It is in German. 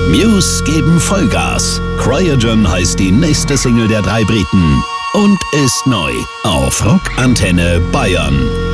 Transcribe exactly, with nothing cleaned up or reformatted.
Muse geben Vollgas. Cryogen heißt die nächste Single der drei Briten und ist neu auf Rock Antenne Bayern.